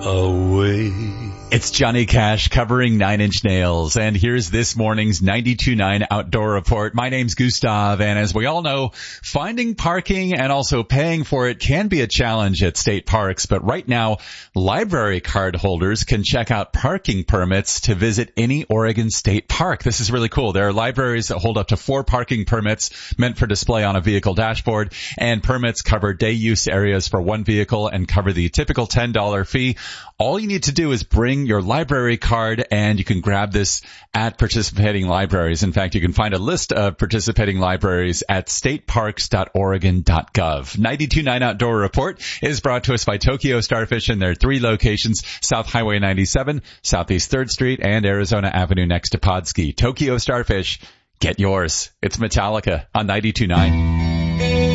away. It's Johnny Cash covering Nine Inch Nails, and here's this morning's 92.9 Outdoor Report. My name's Gustav, and as we all know, finding parking and also paying for it can be a challenge at state parks, but right now, library card holders can check out parking permits to visit any Oregon state park. This is really cool. There are libraries that hold up to 4 parking permits meant for display on a vehicle dashboard, and permits cover day use areas for one vehicle and cover the typical $10 fee. All you need to do is bring your library card, and you can grab this at participating libraries. In fact, you can find a list of participating libraries at stateparks.oregon.gov. 92.9 Outdoor Report is brought to us by Tokyo Starfish in their 3 locations: South Highway 97, Southeast 3rd Street, and Arizona Avenue next to Podski. Tokyo Starfish, get yours. It's Metallica on 92.9.